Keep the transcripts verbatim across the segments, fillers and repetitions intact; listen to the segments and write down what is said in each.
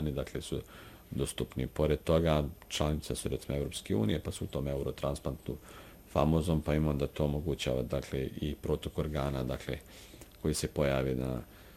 organi, dakle su dostupni. Pored toga, članice su recimo Evropske unije, pa su u tom eurotransplantu famozom, pa im onda to omogućava, dakle, i protok organa, dakle, koji se pojavi na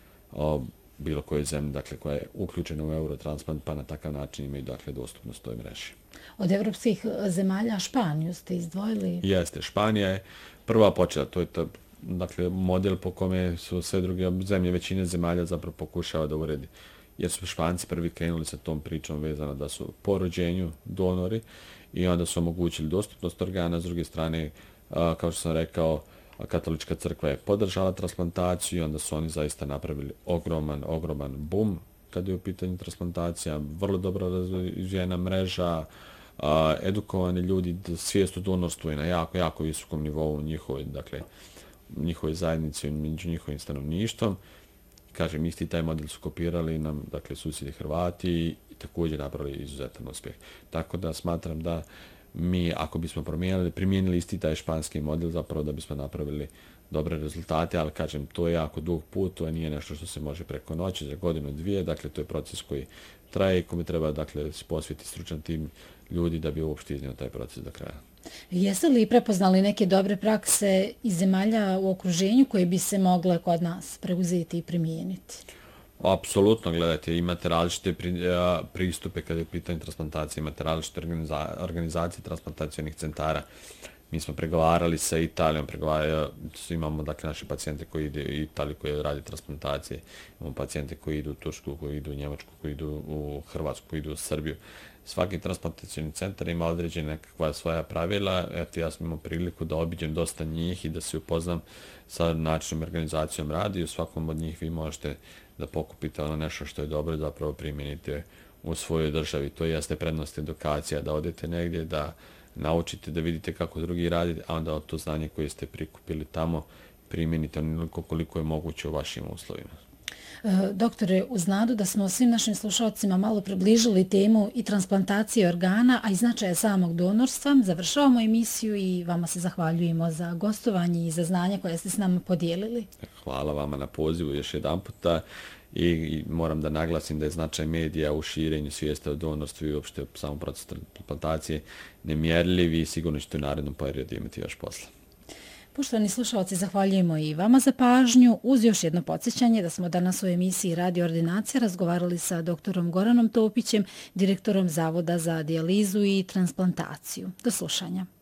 o, bilo kojoj zemlji, dakle, koja je uključena u eurotransplant, pa na takav način imaju, dakle, dostupnost toj mreži. Od evropskih zemalja Španiju ste izdvojili? Jeste, Španija je prva počela, to je to, dakle, model po kome su sve druge zemlje, većine zemalja zapravo pokušava da uredi. Jer su Španci prvi krenuli sa tom pričom vezano da su po rođenju donori i onda su omogućili dostupnost organa. S druge strane, kao što sam rekao, Katolička crkva je podržala transplantaciju i onda su oni zaista napravili ogroman, ogroman boom kad je u pitanju transplantacija. Vrlo dobro razvijena mreža, edukovani ljudi, svijest o donorstvu je na jako, jako visokom nivou njihove, dakle, njihove zajednice, među njihovim stanovništvom. Kažem, isti taj model su kopirali nam, dakle, susjedi Hrvati i također napravili izuzetan uspjeh. Tako da smatram da mi, ako bismo promijenili, primijenili isti taj španski model, zapravo da bismo napravili dobre rezultate, ali kažem, to je jako dug put, to nije nešto što se može preko noći, za godinu, dvije, dakle, to je proces koji traje i kome treba, dakle, posvetiti stručan tim ljudi da bi uopšte iznio taj proces do kraja. Jeste li prepoznali neke dobre prakse iz zemalja u okruženju koje bi se mogle kod nas preuzeti i primijeniti? Apsolutno, gledajte, imate različite pristupe kada je u pitanju transplantacije, imate različite organizacije transplantacionih centara. Mi smo pregovarali sa Italijom, pregovarali, imamo, dakle, naše pacijente koji ide u Italiju, koji radi transplantacije, imamo pacijente koji idu u Tursku, koji idu u Njemačku, koji idu u Hrvatsku, koji idu u Srbiju. Svaki transplantacioni centar ima određene nekakva svoja pravila. Eto, ja sam imao priliku da obiđem dosta njih i da se upoznam sa načinom organizacijom radi i u svakom od njih vi možete da pokupite ono nešto što je dobro zapravo primijenite u svojoj državi. To jeste prednost edukacija, da odete negdje, da naučite, da vidite kako drugi radi, a onda to znanje koje ste prikupili tamo primijenite onoliko koliko je moguće u vašim uslovima. Doktore, uz nadu da smo svim našim slušalcima malo približili temu i transplantacije organa, a i značaja samog donorstva, završavamo emisiju i vama se zahvaljujemo za gostovanje i za znanje koje ste s nama podijelili. Hvala vama na pozivu još jedan puta i moram da naglasim da je značaj medija u širenju svijesta o donorstvu i uopšte u samom procesu transplantacije nemjerljiv i sigurno ćete u narednom periodu imati još posla. Poštovani slušalci, zahvaljujemo i vama za pažnju. Uz još jedno podsjećanje da smo danas u emisiji Radio Ordinacija razgovarali sa doktorom Goranom Topićem, direktorom Zavoda za dijalizu i transplantaciju. Do slušanja.